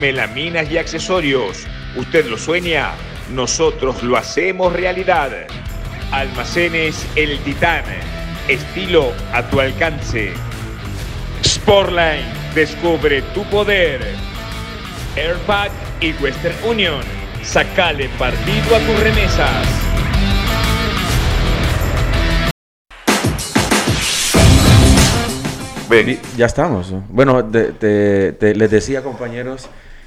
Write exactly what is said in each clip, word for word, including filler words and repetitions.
Melaminas y accesorios. ¿Usted lo sueña? Nosotros lo hacemos realidad. Almacenes El Titán. Estilo a tu alcance. Sportline. Descubre tu poder. Airpack y Western Union. Sacale partido a tus remesas. Ven. Ya estamos. Bueno, de, de, de, les decía, compañeros,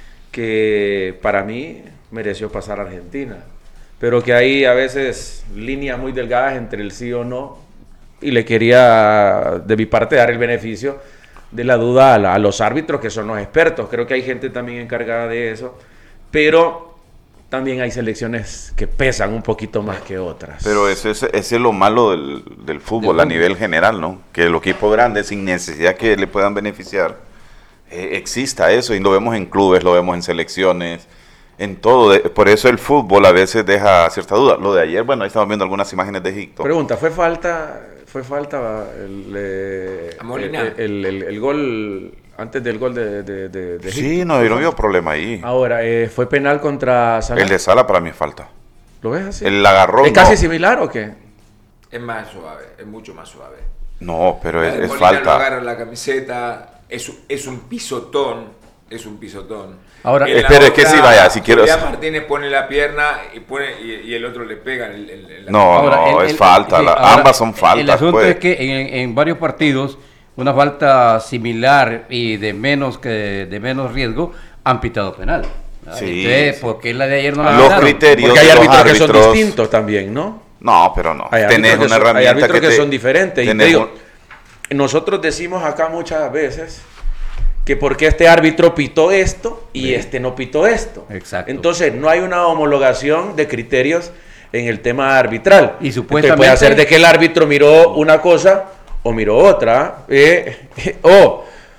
que para mí mereció pasar a Argentina, pero que hay a veces líneas muy delgadas entre el sí o no, y le quería de mi parte dar el beneficio de la duda a, la, a los árbitros, que son los expertos. Creo que hay gente también encargada de eso, pero también hay selecciones que pesan un poquito más que otras. Pero ese, ese, ese es lo malo del, del fútbol a nivel general, ¿no? Que los equipos grandes, sin necesidad que le puedan beneficiar, eh, exista eso, y lo vemos en clubes, lo vemos en selecciones, en todo. De, por eso el fútbol a veces deja cierta duda. Lo de ayer, bueno, ahí estamos viendo algunas imágenes de Egipto. Pregunta, ¿fue falta fue falta el, eh, el, el, el, el gol antes del gol de, de, de, de Egipto? Sí, no, yo no veo problema ahí. Ahora, eh, ¿fue penal contra Salah? El de Salah para mí es falta. ¿Lo ves así? El agarró. ¿Es no. casi similar o qué? Es más suave, es mucho más suave. No, pero es, es Molina falta. lo agarra la camiseta, es, es un pisotón, es un pisotón. Ahora, espera, es que sí, vaya, si quiero... Ya Martínez pone la pierna y pone y, y el otro le pega. El, el, el, no, ahora, no, el, es el, falta, el, la, ahora, ambas son faltas. El asunto pues. es que en, en varios partidos una falta similar y de menos que de menos riesgo han pitado penal. Sí, Entonces, sí. ¿por qué la de ayer no la Los pitaron? criterios Porque hay de los árbitros, árbitros que son distintos también, ¿no? No, pero no. Hay Tenés una son, herramienta hay árbitros que, que te, son diferentes. Y te tenés digo, un... nosotros decimos acá muchas veces que porque este árbitro pitó esto y sí. este no pitó esto. Exacto. Entonces no hay una homologación de criterios en el tema arbitral. Y supuestamente Entonces, puede ser de que el árbitro miró una cosa o miró otra, eh, eh, o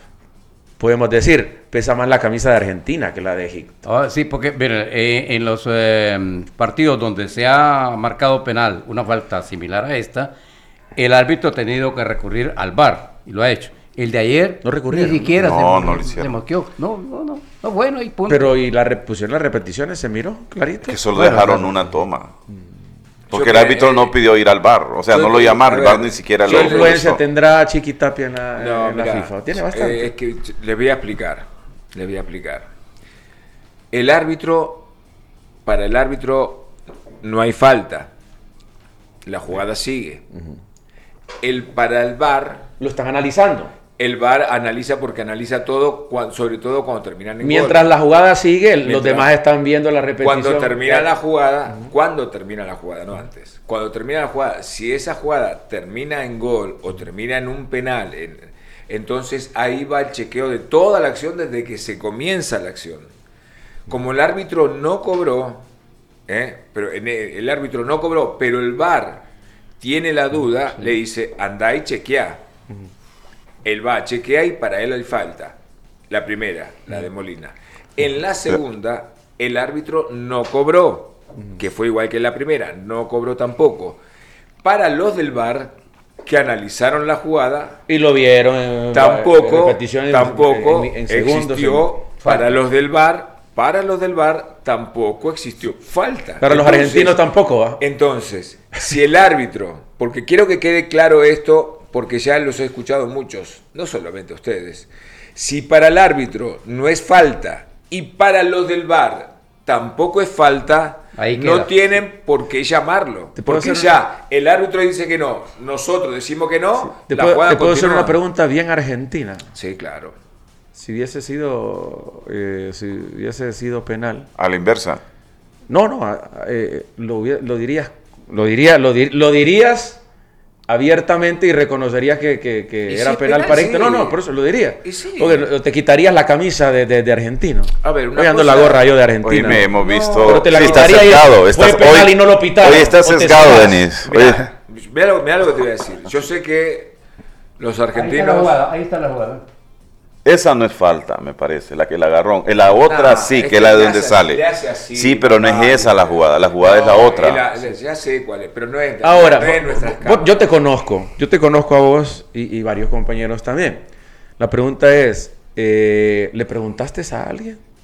podemos decir, pesa más la camisa de Argentina que la de Egipto. Oh, sí, porque miren, eh, en los eh, partidos donde se ha marcado penal una falta similar a esta, el árbitro ha tenido que recurrir al V A R y lo ha hecho. El de ayer no recurrieron. Ni siquiera no, se, no lo hicieron. se mosqueó. No, no, no, no. Bueno, y punto. Pero y la pusieron las repeticiones, se miró clarito. Que solo bueno, dejaron claro. una toma. Porque el árbitro no pidió ir al V A R, o sea, no lo llamaron, el V A R ni siquiera ¿Qué lo influencia usó. tendrá Chiquitapia en la, no, en la mira, FIFA? Tiene bastante. Eh, es que les voy a explicar, les voy a explicar. El árbitro, para el árbitro no hay falta, la jugada sigue. Uh-huh. El, para el V A R... Lo están analizando. El V A R analiza porque analiza todo, cuando, sobre todo cuando terminan en Mientras gol. la jugada sigue, Mientras, los demás están viendo la repetición. Cuando termina la jugada, uh-huh. cuando termina la jugada, no antes. Cuando termina la jugada, si esa jugada termina en gol o termina en un penal, en, entonces ahí va el chequeo de toda la acción desde que se comienza la acción. Como el árbitro no cobró, ¿eh? pero el, el árbitro no cobró, pero el V A R tiene la duda, uh-huh. le dice, andá y chequea. Uh-huh. Él va a chequear y para él hay falta. La primera, la de Molina. En la segunda, el árbitro no cobró, que fue igual que en la primera, no cobró tampoco. Para los del V A R, que analizaron la jugada... Y lo vieron en tampoco, repeticiones tampoco en, en segundos, existió, en para los del V A R, para los del V A R, tampoco existió falta. Para entonces, los argentinos tampoco, ¿eh? Entonces, si el árbitro, porque quiero que quede claro esto... porque ya los he escuchado muchos, no solamente ustedes, si para el árbitro no es falta y para los del V A R tampoco es falta, no tienen por qué llamarlo, porque ya el árbitro dice que no, nosotros decimos que no, sí. ¿Te la puedo, jugada ¿te puedo hacer continúa? una pregunta bien argentina? Sí, claro. Si hubiese sido, eh, si hubiese sido penal. A la inversa. No, no, eh, lo, lo dirías, lo diría, lo, dir, lo dirías... abiertamente y reconocerías que, que, que era si penal, penal para sí. Egipto. No, no, por eso lo diría. Sí. Porque te quitarías la camisa de, de, de argentino. A ver, una Hoy ando cosa... la gorra yo de Argentina. Hoy me hemos visto... No, pero te la sí, quitaría estás sesgado. y Estás, fue penal hoy, y no lo pitaron. Hoy estás sesgado, Denis. Mira, mira, lo, mira lo que te voy a decir. Yo sé que los argentinos... Ahí está la jugada, ahí está la jugada. Esa no es falta, me parece, la que la agarró. La otra no, sí, es que que es la de le donde hace, sale. le hace así, sí, pero no ah, es esa la jugada, la jugada no, es la otra. La, ya sé cuál es, pero no es, Ahora, no es nuestras vos, cámaras. yo te conozco, yo te conozco a vos y, y varios compañeros también. La pregunta es, eh, ¿le preguntaste a alguien?